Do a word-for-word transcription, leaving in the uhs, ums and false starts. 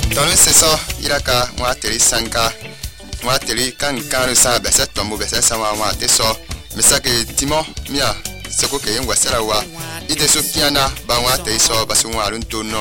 Dans le c'est ça, il a qu'à moi télé sanka, moi télé quand quand le ça ben c'est ton mauvais c'est ça moi t'es ça, mais ça que Timon mia, c'est quoi que y a un wasera wa, il te soutiana, bah moi t'es ça parce que moi l'un tourne